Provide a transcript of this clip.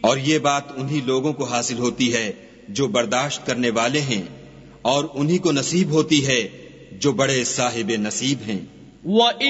और ये बात उन्हीं लोगों को हासिल होती है जो बर्दाश्त करने वाले हैं, और उन्हीं को नसीब होती है जो बड़े साहिब नसीब हैं।